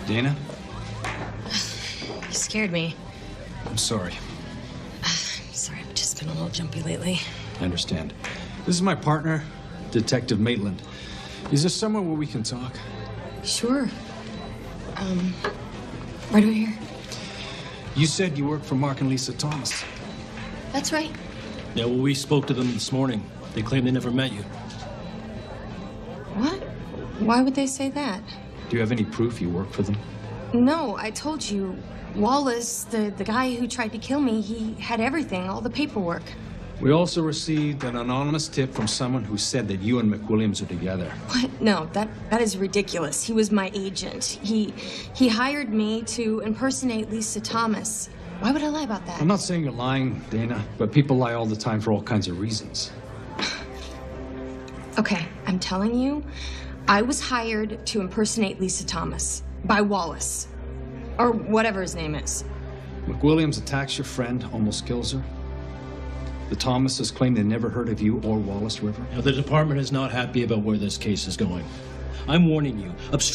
Dana? You scared me. I'm sorry. Sorry, I've just been a little jumpy lately. I understand. This is my partner, Detective Maitland. Is there somewhere where we can talk? Sure. Right over here. You said you work for Mark and Lisa Thomas. That's right. Yeah, well, we spoke to them this morning. They claim they never met you. What? Why would they say that? Do you have any proof you work for them? No, I told you. Wallace, the guy who tried to kill me, he had everything, all the paperwork. We also received an anonymous tip from someone who said that you and McWilliams are together. What? No, that is ridiculous. He was my agent. He hired me to impersonate Lisa Thomas. Why would I lie about that? I'm not saying you're lying, Dana, but people lie all the time for all kinds of reasons. Okay, I'm telling you, I was hired to impersonate Lisa Thomas by Wallace. Or whatever his name is. McWilliams attacks your friend, almost kills her. The Thomases claim they never heard of you or Wallace River. Now, the department is not happy about where this case is going. I'm warning you,